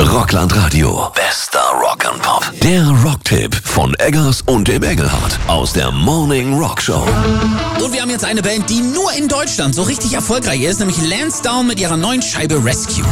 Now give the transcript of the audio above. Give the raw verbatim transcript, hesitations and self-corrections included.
Rockland Radio. Bester Rock'n'Pop. Der Rocktipp von Eggers und dem Engelhardt aus der Morning Rock Show. Und wir haben jetzt eine Band, die nur in Deutschland so richtig erfolgreich ist, nämlich Lansdowne mit ihrer neuen Scheibe Rescue.